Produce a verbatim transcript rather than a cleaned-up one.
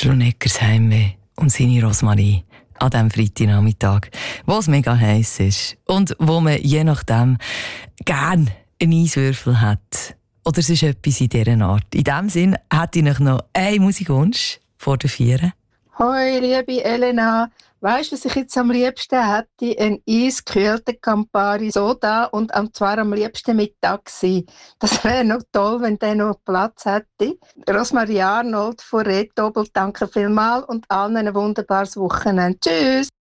Bruneggers Heimweh und seine Rosmarie an diesem Freitagnachmittag, wo es mega heiß ist und wo man je nachdem gerne einen Eiswürfel hat. Oder es ist etwas in dieser Art. In diesem Sinn hätte ich noch einen Musikwunsch vor der Vieren. Hoi, liebe Elena. Weißt du, was ich jetzt am liebsten hätte? Ein eiskühlten Campari Soda und zwar am liebsten Mittag gewesen. Das wäre noch toll, wenn der noch Platz hätte. Rosmarie Arnold von Red Doppel, danke vielmals und allen ein wunderbares Wochenende. Tschüss!